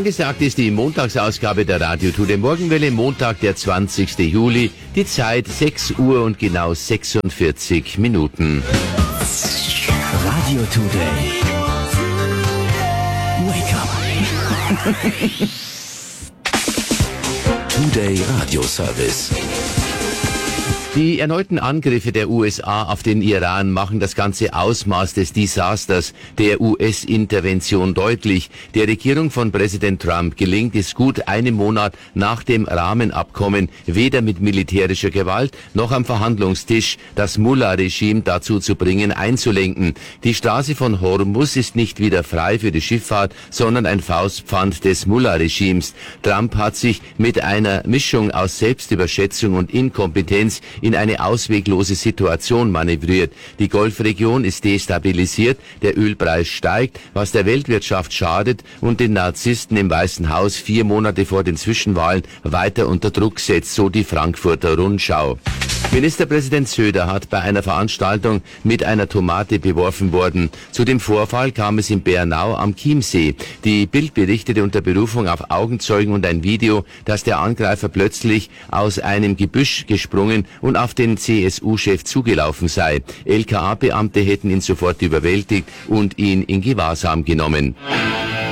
Angesagt ist die Montagsausgabe der Radio Today Morgenwelle, Montag, der 20. Juli, die Zeit 6 Uhr und genau 46 Minuten. Radio Today. Wake up. Today Radio Service. Die erneuten Angriffe der USA auf den Iran machen das ganze Ausmaß des Desasters der US-Intervention deutlich. Der Regierung von Präsident Trump gelingt es gut einen Monat nach dem Rahmenabkommen weder mit militärischer Gewalt noch am Verhandlungstisch das Mullah-Regime dazu zu bringen, einzulenken. Die Straße von Hormuz ist nicht wieder frei für die Schifffahrt, sondern ein Faustpfand des Mullah-Regimes. Trump hat sich mit einer Mischung aus Selbstüberschätzung und Inkompetenz in eine ausweglose Situation manövriert. Die Golfregion ist destabilisiert, der Ölpreis steigt, was der Weltwirtschaft schadet und den Narzissten im Weißen Haus 4 Monate vor den Zwischenwahlen weiter unter Druck setzt, so die Frankfurter Rundschau. Ministerpräsident Söder hat bei einer Veranstaltung mit einer Tomate beworfen worden. Zu dem Vorfall kam es in Bernau am Chiemsee. Die Bild berichtete unter Berufung auf Augenzeugen und ein Video, dass der Angreifer plötzlich aus einem Gebüsch gesprungen und auf den CSU-Chef zugelaufen sei. LKA-Beamte hätten ihn sofort überwältigt und ihn in Gewahrsam genommen.